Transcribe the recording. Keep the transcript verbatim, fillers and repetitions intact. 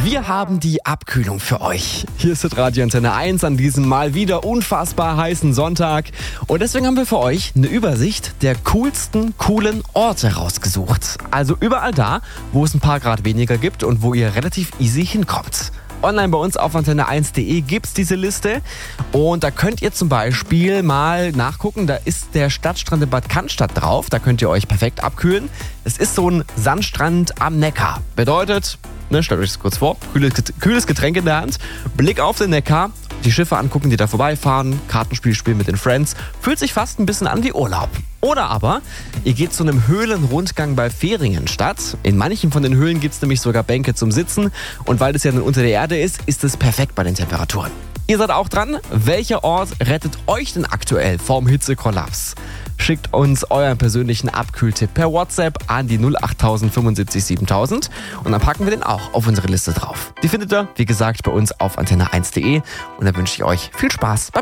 Wir haben die Abkühlung für euch. Hier ist das Radio Antenne eins an diesem mal wieder unfassbar heißen Sonntag. Und deswegen haben wir für euch eine Übersicht der coolsten, coolen Orte rausgesucht. Also überall da, wo es ein paar Grad weniger gibt und wo ihr relativ easy hinkommt. Online bei uns auf antenne eins punkt de gibt es diese Liste und da könnt ihr zum Beispiel mal nachgucken, da ist der Stadtstrand in Bad Cannstatt drauf, da könnt ihr euch perfekt abkühlen. Es ist so ein Sandstrand am Neckar, bedeutet, ne, stellt euch das kurz vor, kühles, kühles Getränk in der Hand, Blick auf den Neckar, die Schiffe angucken, die da vorbeifahren, Kartenspiel spielen mit den Friends, fühlt sich fast ein bisschen an wie Urlaub. Oder aber, ihr geht zu einem Höhlenrundgang bei Fehringen-Stadt. In manchen von den Höhlen gibt es nämlich sogar Bänke zum Sitzen. Und weil das ja nun unter der Erde ist, ist es perfekt bei den Temperaturen. Ihr seid auch dran. Welcher Ort rettet euch denn aktuell vorm Hitzekollaps? Schickt uns euren persönlichen Abkühltipp per WhatsApp an die null acht null null fünfundsiebzig siebentausend und dann packen wir den auch auf unsere Liste drauf. Die findet ihr, wie gesagt, bei uns auf antenne eins punkt de und dann wünsche ich euch viel Spaß beim